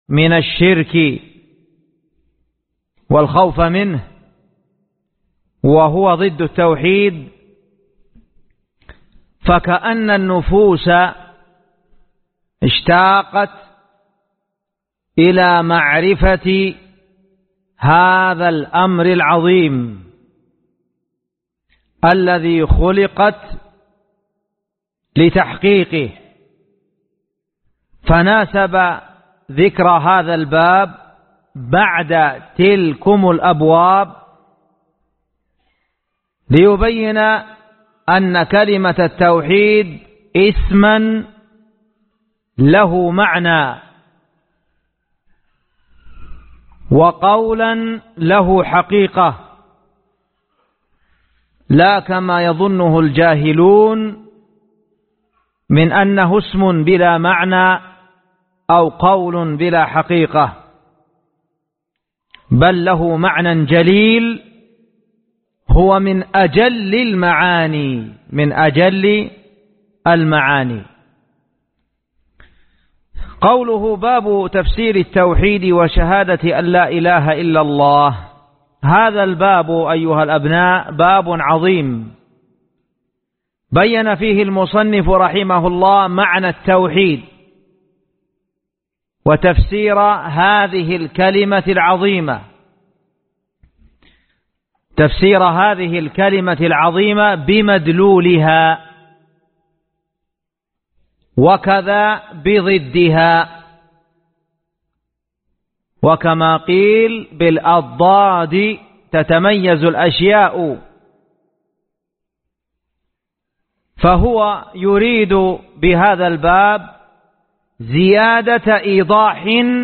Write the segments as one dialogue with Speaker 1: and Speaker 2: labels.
Speaker 1: من الشرك والخوف منه، وهو ضد التوحيد، فكأن النفوس اشتاقت إلى معرفة هذا الأمر العظيم الذي خلقت لتحقيقه، فناسب ذكر هذا الباب بعد تلكم الأبواب ليبين أن كلمة التوحيد اسما له معنى، وقولا له حقيقة، لا كما يظنه الجاهلون من أنه اسم بلا معنى أو قول بلا حقيقة، بل له معنى جليل، هو من أجل المعاني، من أجل المعاني. قوله باب تفسير التوحيد وشهادة أن لا إله إلا الله، هذا الباب أيها الأبناء باب عظيم بين فيه المصنف رحمه الله معنى التوحيد وتفسير هذه الكلمة العظيمة، تفسير هذه الكلمة العظيمة بمدلولها، وكذا بضدها، وكما قيل بالأضداد تتميز الأشياء، فهو يريد بهذا الباب زيادة إيضاح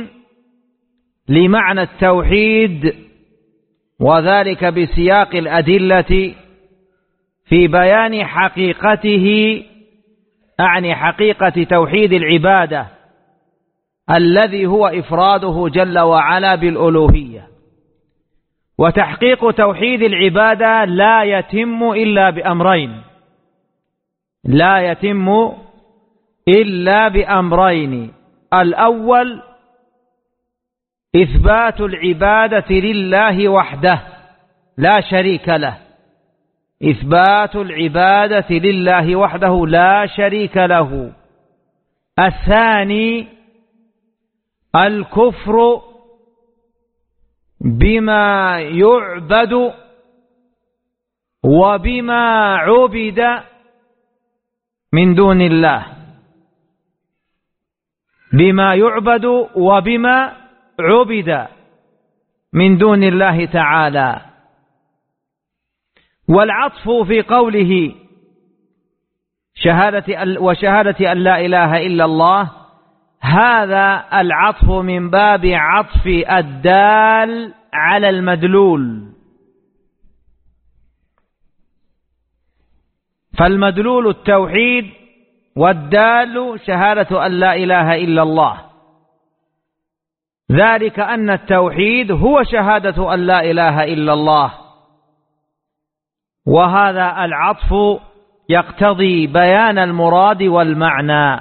Speaker 1: لمعنى التوحيد، وذلك بسياق الأدلة في بيان حقيقته، أعني حقيقة توحيد العبادة الذي هو إفراده جل وعلا بالألوهية. وتحقيق توحيد العبادة لا يتم إلا بأمرين، لا يتم إلا بأمرين: الأول إثبات العبادة لله وحده لا شريك له، إثبات العبادة لله وحده لا شريك له. الثاني الكفر بما يعبد وبما عبد من دون الله، بما يعبد وبما عبد من دون الله تعالى. والعطف في قوله وشهادة أن لا إله إلا الله، هذا العطف من باب عطف الدال على المدلول، فالمدلول التوحيد والدال شهادة أن لا إله إلا الله، ذلك أن التوحيد هو شهادة أن لا إله إلا الله، وهذا العطف يقتضي بيان المراد والمعنى.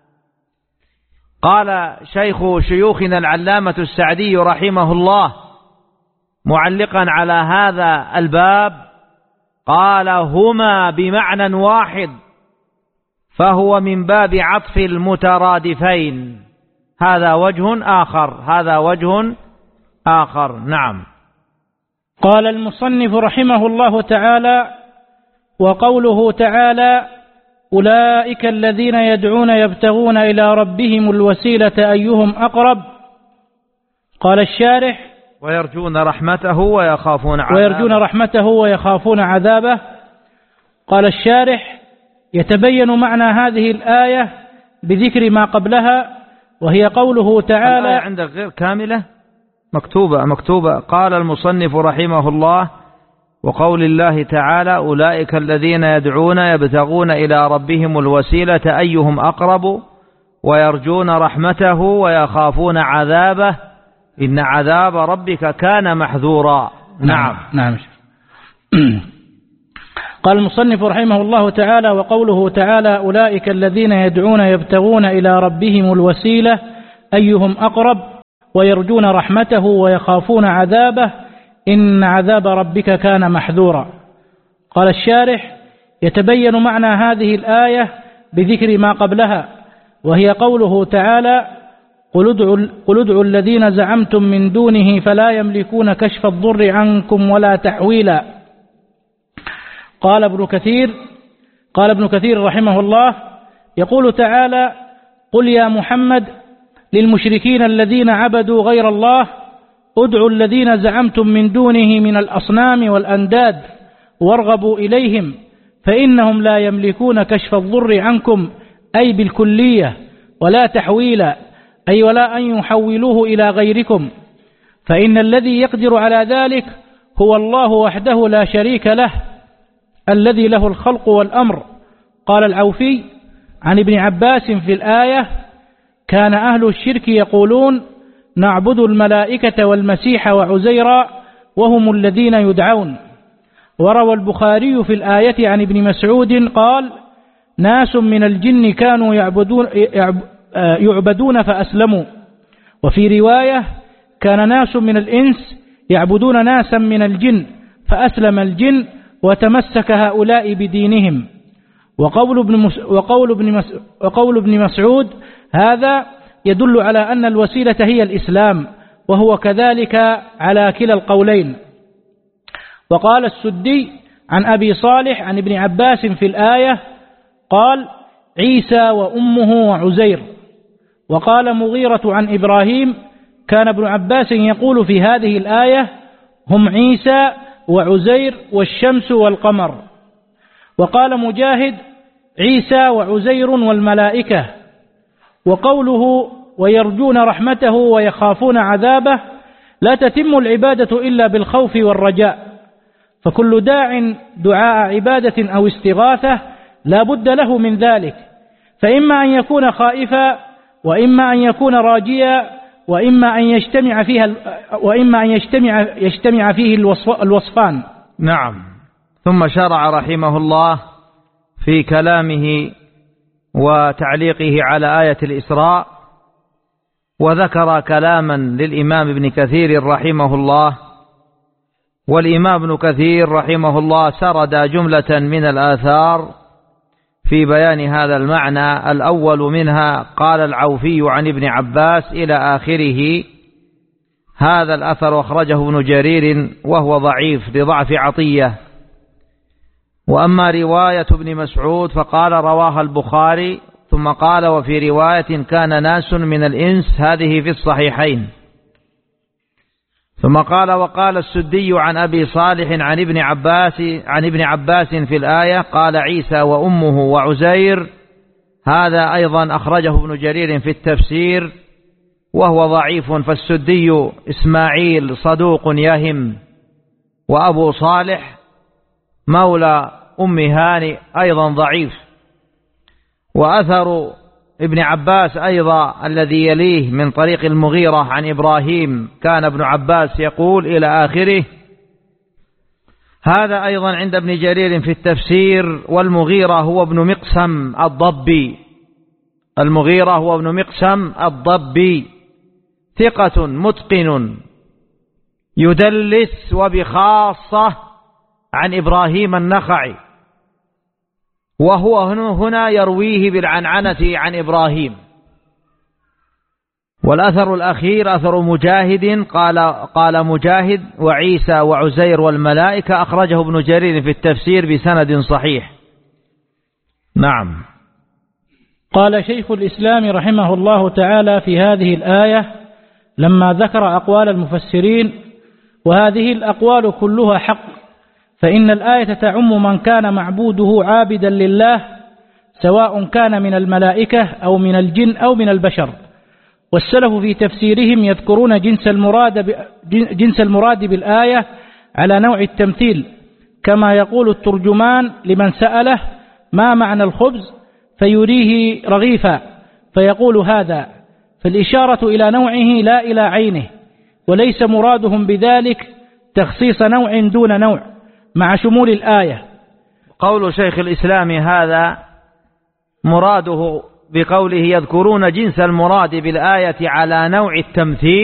Speaker 1: قال شيخ شيوخنا العلامة السعدي رحمه الله معلقا على هذا الباب، قال: هما بمعنى واحد، فهو من باب عطف المترادفين. هذا وجه آخر، هذا وجه آخر. نعم.
Speaker 2: قال المصنف رحمه الله تعالى: وقوله تعالى: أولئك الذين يدعون يبتغون إلى ربهم الوسيلة أيهم أقرب. قال الشارح:
Speaker 1: ويرجون رحمته ويخافون عذابه.
Speaker 2: ويرجون رحمته ويخافون عذابه. قال الشارح: يتبين معنى هذه الآية بذكر ما قبلها، وهي قوله تعالى.
Speaker 1: الآية عندك غير كاملة، مكتوبة. قال المصنف رحمه الله: وقول الله تعالى: أولئك الذين يدعون يبتغون إلى ربهم الوسيلة أيهم أقرب ويرجون رحمته ويخافون عذابه إن عذاب ربك كان محذورا.
Speaker 2: نعم. قال المصنف رحمه الله تعالى: وقوله تعالى: أولئك الذين يدعون يبتغون إلى ربهم الوسيلة أيهم أقرب. ويرجون رحمته ويخافون عذابه إن عذاب ربك كان محذورا. قال الشارح: يتبين معنى هذه الآية بذكر ما قبلها، وهي قوله تعالى: قل ادعوا الذين زعمتم من دونه فلا يملكون كشف الضر عنكم ولا تحويلا. قال ابن كثير رحمه الله: يقول تعالى: قل يا محمد للمشركين الذين عبدوا غير الله ادعوا الذين زعمتم من دونه من الأصنام والأنداد وارغبوا إليهم فإنهم لا يملكون كشف الضر عنكم، أي بالكلية، ولا تحويلا، أي ولا أن يحولوه إلى غيركم، فإن الذي يقدر على ذلك هو الله وحده لا شريك له الذي له الخلق والأمر. قال العوفي عن ابن عباس في الآية: كان أهل الشرك يقولون نعبد الملائكة والمسيح وعزيرا وهم الذين يدعون. وروى البخاري في الآية عن ابن مسعود قال: ناس من الجن كانوا يعبدون فأسلموا. وفي رواية: كان ناس من الإنس يعبدون ناسا من الجن فأسلم الجن وتمسك هؤلاء بدينهم. وقول ابن مسعود هذا يدل على أن الوسيلة هي الإسلام، وهو كذلك على كلا القولين. وقال السدي عن أبي صالح عن ابن عباس في الآية قال: عيسى وأمه وعزير. وقال مغيرة عن إبراهيم: كان ابن عباس يقول في هذه الآية: هم عيسى وعزير والشمس والقمر. وقال مجاهد: عيسى وعزير والملائكة. وقوله ويرجون رحمته ويخافون عذابه لا تتم العبادة إلا بالخوف والرجاء، فكل داع دعاء عبادة أو استغاثة لا بد له من ذلك، فإما أن يكون خائفا وإما أن يكون راجيا وإما أن يجتمع فيه الوصفان.
Speaker 1: نعم. ثم شرع رحمه الله في كلامه وتعليقه على آية الإسراء، وذكر كلاما للإمام ابن كثير رحمه الله. والإمام ابن كثير رحمه الله سرد جملة من الآثار في بيان هذا المعنى. الأول منها قال العوفي عن ابن عباس إلى آخره. هذا الأثر أخرجه ابن جرير وهو ضعيف لضعف عطية. وأما رواية ابن مسعود فقال رواها البخاري، ثم قال وفي رواية كان ناس من الإنس، هذه في الصحيحين. ثم قال وقال السدي عن أبي صالح عن ابن عباس في الآية قال عيسى وأمه وعزير، هذا أيضا أخرجه ابن جرير في التفسير وهو ضعيف، فالسدي إسماعيل صدوق يهم، وأبو صالح مولى أم هاني أيضا ضعيف. وأثر ابن عباس أيضا الذي يليه من طريق المغيرة عن إبراهيم كان ابن عباس يقول إلى آخره، هذا أيضا عند ابن جرير في التفسير. والمغيرة هو ابن مقسم الضبي، المغيرة هو ابن مقسم الضبي، ثقة متقن يدلس، وبخاصة عن إبراهيم النخعي، وهو هنا يرويه بالعنعنة عن إبراهيم. والأثر الأخير أثر مجاهد قال مجاهد وعيسى وعزير والملائكة، أخرجه ابن جرير في التفسير بسند صحيح. نعم.
Speaker 2: قال شيخ الإسلام رحمه الله تعالى في هذه الآية لما ذكر أقوال المفسرين: وهذه الأقوال كلها حق، فإن الآية تعم من كان معبوده عابدا لله، سواء كان من الملائكة أو من الجن أو من البشر. والسلف في تفسيرهم يذكرون جنس المراد بالآية على نوع التمثيل، كما يقول الترجمان لمن سأله ما معنى الخبز فيريه رغيفا فيقول هذا، فالإشارة إلى نوعه لا إلى عينه، وليس مرادهم بذلك تخصيص نوع دون نوع مع شمول الآية.
Speaker 1: قول شيخ الإسلام هذا مراده بقوله يذكرون جنس المراد بالآية على نوع التمثيل